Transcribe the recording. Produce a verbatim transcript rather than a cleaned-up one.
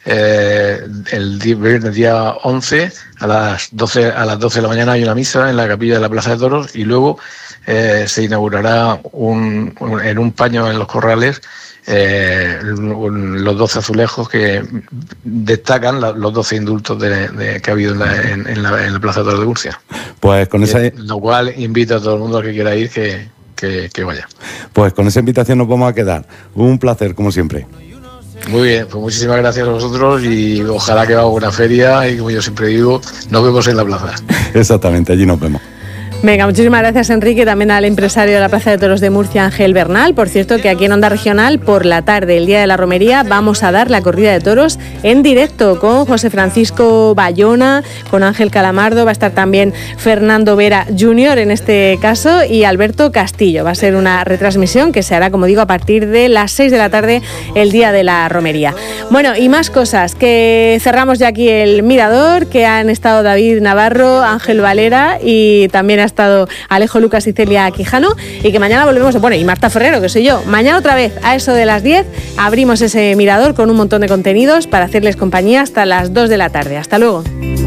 eh, el viernes día once a las doce a las doce de la mañana hay una misa en la capilla de la Plaza de Toros, y luego eh, se inaugurará un, un, en un paño en los corrales eh, los doce azulejos que destacan la, los doce indultos de, de, que ha habido en la, en, en, la, en la Plaza de Toros de Murcia. Pues con esa... Lo cual invito a todo el mundo que quiera ir que, que, que vaya. Pues con esa invitación nos vamos a quedar. Un placer, como siempre. Muy bien, pues muchísimas gracias a vosotros y ojalá que haga buena feria y, como yo siempre digo, nos vemos en la plaza. Exactamente, allí nos vemos. Venga, muchísimas gracias, Enrique, también al empresario de la Plaza de Toros de Murcia, Ángel Bernal. Por cierto, que aquí en Onda Regional, por la tarde, el día de la romería, vamos a dar la corrida de toros en directo con José Francisco Bayona, con Ángel Calamardo, va a estar también Fernando Vera junior en este caso, y Alberto Castillo. Va a ser una retransmisión que se hará, como digo, a partir de las seis de la tarde, el día de la romería. Bueno, y más cosas, que cerramos ya aquí el Mirador, que han estado David Navarro, Ángel Valera y también ha estado Alejo Lucas y Celia Quijano, y que mañana volvemos, bueno, y Marta Ferrero, que soy yo. Mañana otra vez, a eso de las diez, abrimos ese Mirador con un montón de contenidos para hacerles compañía hasta las dos de la tarde. Hasta luego.